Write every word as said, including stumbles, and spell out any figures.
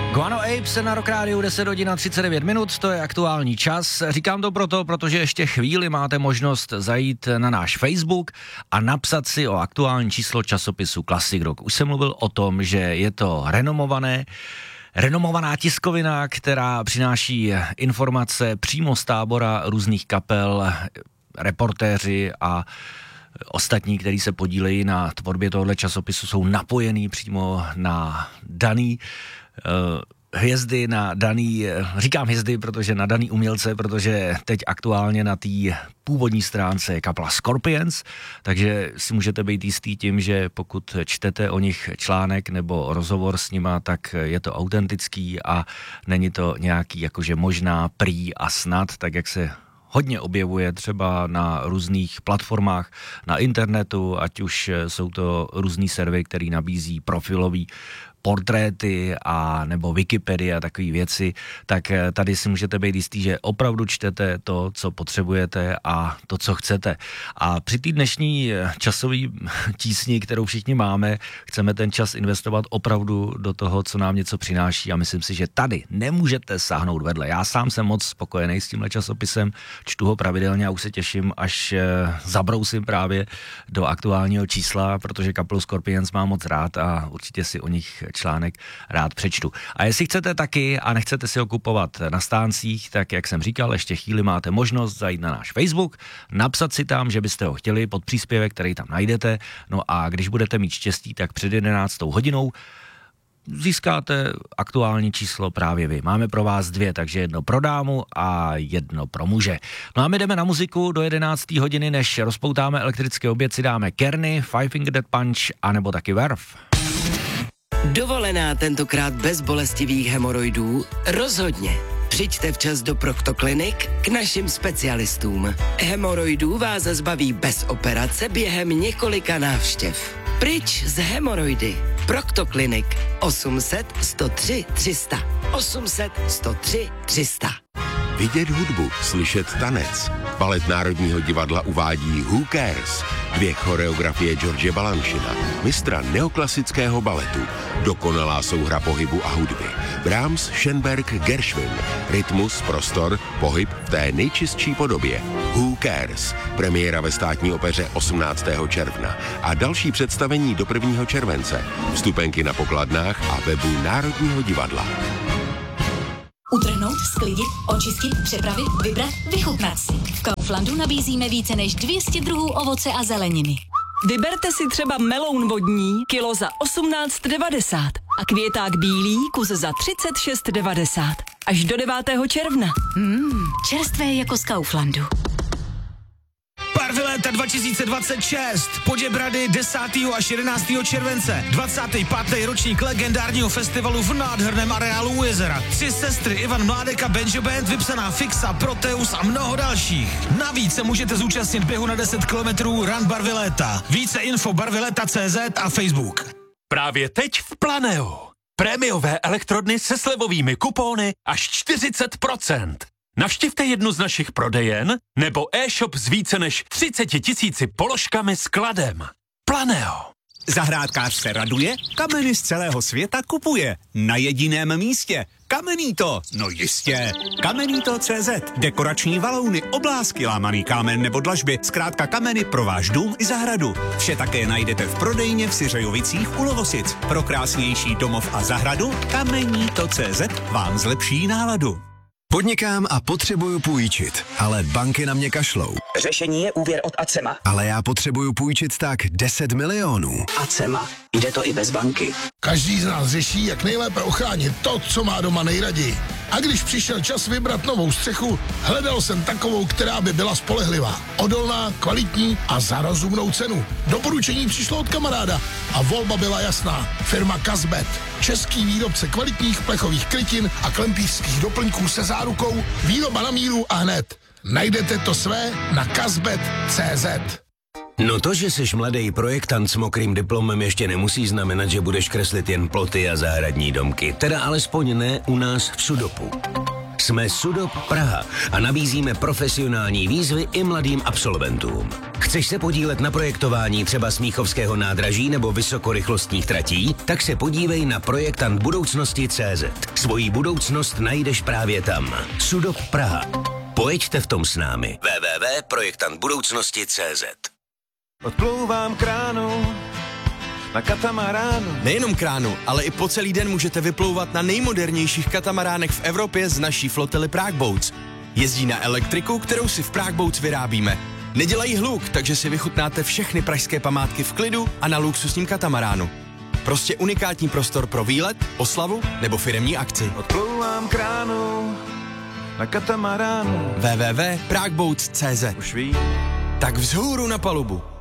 Guano Apes na Rock Rádiu, deset hodin a třicet devět minut, to je aktuální čas. Říkám to proto, protože ještě chvíli máte možnost zajít na náš Facebook a napsat si o aktuální číslo časopisu Classic Rock. Už jsem mluvil o tom, že je to renomované, renomovaná tiskovina, která přináší informace přímo z tábora různých kapel, reportéři a ostatní, kteří se podílejí na tvorbě tohoto časopisu, jsou napojení přímo na daný uh, hvězdy, na daný, říkám hvězdy, protože na daný umělce, protože teď aktuálně na té původní stránce je kapela Scorpions, takže si můžete být jistý tím, že pokud čtete o nich článek nebo rozhovor s nima, tak je to autentický a není to nějaký jakože možná, prý a snad, tak jak se hodně objevuje třeba na různých platformách na internetu, ať už jsou to různý servery, který nabízí profilový portréty a nebo Wikipedia a takové věci, tak tady si můžete být jistý, že opravdu čtete to, co potřebujete a to, co chcete. A při té dnešní časové tísni, kterou všichni máme, chceme ten čas investovat opravdu do toho, co nám něco přináší a myslím si, že tady nemůžete sáhnout vedle. Já sám jsem moc spokojený s tímhle časopisem, čtu ho pravidelně a už se těším, až zabrousím právě do aktuálního čísla, protože kapelu Scorpions mám moc rád a určitě si o nich článek rád přečtu. A jestli chcete taky a nechcete si ho kupovat na stáncích, tak jak jsem říkal, ještě chvíli máte možnost zajít na náš Facebook, napsat si tam, že byste ho chtěli pod příspěvek, který tam najdete, no a když budete mít štěstí, tak před jedenáctou hodinou získáte aktuální číslo právě vy. Máme pro vás dvě, takže jedno pro dámu a jedno pro muže. No a my jdeme na muziku do jedenácté hodiny, než rozpoutáme elektrické oběd, si dáme Kearney, Five Finger Death Punch a nebo taky Verve. Dovolená tentokrát bez bolestivých hemoroidů? Rozhodně. Přijďte včas do Proctoclinic k našim specialistům. Hemoroidů vás zbaví bez operace během několika návštěv. Pryč z hemoroidy. Proctoclinic osm set sto tři tři sta. osm set sto tři tři sta. Vidět hudbu, slyšet tanec. Balet Národního divadla uvádí Who Cares? Dvě choreografie George Balanchina, mistra neoklasického baletu. Dokonalá souhra pohybu a hudby. Brahms, Schönberg, Gershwin. Rytmus, prostor, pohyb v té nejčistší podobě. Who Cares? Premiéra ve Státní opeře osmnáctého června a další představení do prvního července. Vstupenky na pokladnách a webu Národního divadla. Utrhnout, sklidit, očistit, přepravit, vybrat, vychutnat si. V Kauflandu nabízíme více než dvě stě druhů ovoce a zeleniny. Vyberte si třeba meloun vodní, kilo za osmnáct devadesát a květák bílý, kus za třicet šest devadesát. Až do devátého června. Mmm, čerstvé jako z Kauflandu. Barvy léta dva tisíce dvacet šest, Poděbrady desátého až jedenáctého července, dvacátý pátý ročník legendárního festivalu v nádherném areálu u jezera. Tři sestry, Ivan Mládek a Benjo Band, vypsaná Fixa, Proteus a mnoho dalších. Navíc se můžete zúčastnit běhu na deset kilometrů Run Barvy léta. Více info barvyleta tečka cé zet a Facebook. Právě teď v Planeu. Prémiové elektrodny se slevovými kupóny až čtyřicet procent. Navštivte jednu z našich prodejen nebo e-shop s více než třicet tisíci položkami s kladem. Planeo. Zahrádkář se raduje, kameny z celého světa kupuje. Na jediném místě. Kamenito, no jistě. Kamenito tečka cé zet. Dekorační valouny, oblásky, lámaný kámen nebo dlažby. Zkrátka kameny pro váš dům i zahradu. Vše také najdete v prodejně v Syřejovicích u Lovosic. Pro krásnější domov a zahradu Kamenito tečka cé zet vám zlepší náladu. Podnikám a potřebuju půjčit, ale banky na mě kašlou. Řešení je úvěr od Acema. Ale já potřebuju půjčit tak deset milionů. Acema. Jde to i bez banky. Každý z nás řeší, jak nejlépe ochránit to, co má doma nejraději. A když přišel čas vybrat novou střechu, hledal jsem takovou, která by byla spolehlivá, odolná, kvalitní a za rozumnou cenu. Doporučení přišlo od kamaráda a volba byla jasná. Firma Casbet. Český výrobce kvalitních plechových krytin a klempířských doplňků se zárukou, výroba na míru a hned. Najdete to své na casbet tečka cé zet. No to, že jsi mladý projektant s mokrým diplomem, ještě nemusí znamenat, že budeš kreslit jen ploty a zahradní domky. Teda alespoň ne u nás v Sudopu. Jsme Sudop Praha a nabízíme profesionální výzvy i mladým absolventům. Chceš se podílet na projektování třeba Smíchovského nádraží nebo vysokorychlostních tratí? Tak se podívej na projektant budoucnosti tečka cé zet. Svoji budoucnost najdeš právě tam. Sudop Praha. Pojeďte v tom s námi. w w w tečka projektant budoucnosti tečka cé zet. Odplouvám kránu na katamaránu. Nejenom kránu, ale i po celý den můžete vyplouvat na nejmodernějších katamaránech v Evropě z naší flotily Prague Boats. Jezdí na elektriku, kterou si v Prague Boats vyrábíme. Nedělají hluk, takže si vychutnáte všechny pražské památky v klidu a na luxusním katamaránu. Prostě unikátní prostor pro výlet, oslavu nebo firemní akci. Odplouvám kránu na katamaránu. w w w tečka prague boats tečka cé zet. Už ví. Tak vzhůru na palubu.